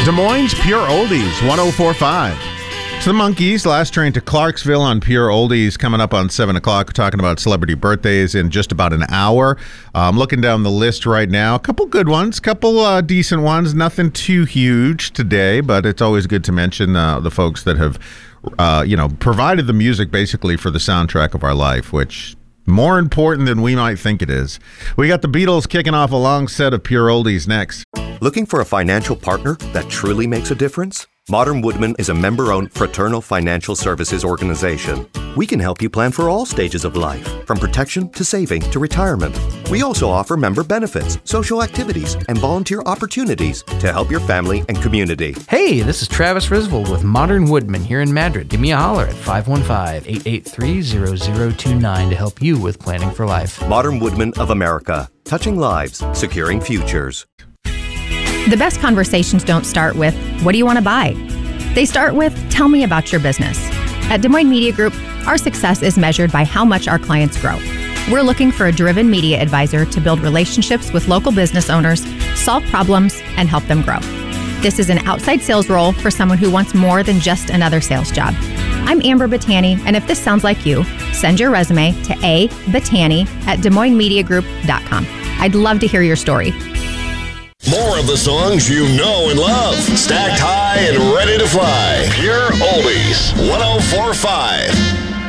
Des Moines Pure Oldies, 104.5. It's the Monkees, last train to Clarksville on Pure Oldies, coming up on 7 o'clock. We're talking about celebrity birthdays in just about an hour. I'm looking down the list right now. A couple good ones, couple decent ones. Nothing too huge today, but it's always good to mention the folks that have, provided the music basically for the soundtrack of our life, which more important than we might think it is. We got the Beatles kicking off a long set of Pure Oldies next. Looking for a financial partner that truly makes a difference? Modern Woodmen is a member-owned fraternal financial services organization. We can help you plan for all stages of life, from protection to saving to retirement. We also offer member benefits, social activities, and volunteer opportunities to help your family and community. Hey, this is Travis Risvold with Modern Woodmen here in Madrid. Give me a holler at 515-883-0029 to help you with planning for life. Modern Woodmen of America, touching lives, securing futures. The best conversations don't start with, what do you want to buy? They start with, tell me about your business. At Des Moines Media Group, our success is measured by how much our clients grow. We're looking for a driven media advisor to build relationships with local business owners, solve problems, and help them grow. This is an outside sales role for someone who wants more than just another sales job. I'm Amber Battani, and if this sounds like you, send your resume to abattani@DesMoinesMediaGroup.com. I'd love to hear your story. More of the songs you know and love. Stacked high and ready to fly. Pure Oldies, 104.5.